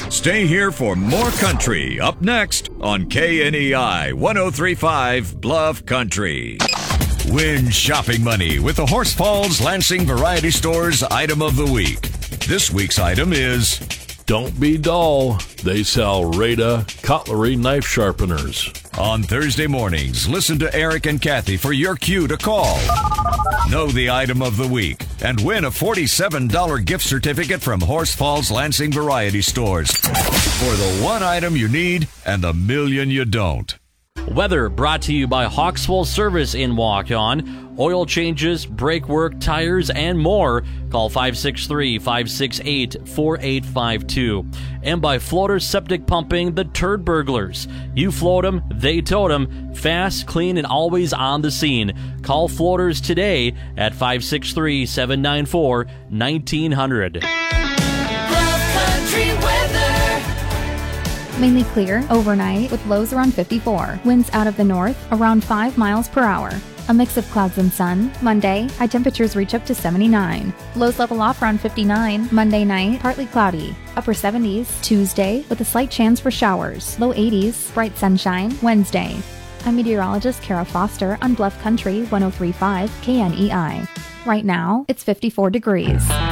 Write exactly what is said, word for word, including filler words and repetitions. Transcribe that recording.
Stay here for more country up next on K N E I one oh three point five Bluff Country. Win shopping money with the Horse Falls Lansing Variety Store's item of the week. This week's item is... Don't be dull. They sell Rada cutlery knife sharpeners. On Thursday mornings, listen to Eric and Kathy for your cue to call. Know the item of the week and win a forty-seven dollars gift certificate from Horse Falls Lansing Variety Stores for the one item you need and the million you don't. Weather brought to you by Hawksville Service in Waukon. Oil changes, brake work, tires, and more. Call five six three, five six eight, four eight five two. And by Floater Septic Pumping, the Turd Burglars. You float them, they tote them. Fast, clean, and always on the scene. Call Floaters today at five six three, seven nine four, one nine zero zero. Mainly clear overnight with lows around fifty-four. Winds out of the north around five miles per hour. A mix of clouds and sun. Monday, high temperatures reach up to seventy-nine. Lows level off around fifty-nine. Monday night, partly cloudy. Upper seventies. Tuesday, with a slight chance for showers. Low eighties. Bright sunshine. Wednesday. I'm meteorologist Kara Foster on Bluff Country one oh three point five K N E I. Right now, it's fifty-four degrees.